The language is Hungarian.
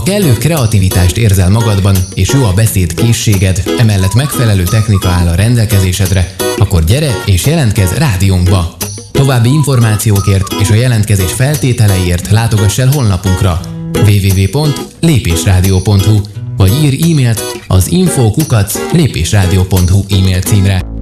kellő kreativitást érzel magadban, és jó a beszéd készséged, emellett megfelelő technika áll a rendelkezésedre, akkor gyere és jelentkezz rádiónkba! További információkért és a jelentkezés feltételeiért látogass el honlapunkra www.lépésradio.hu vagy írj e-mailt az info@lépésradio.hu e-mail címre.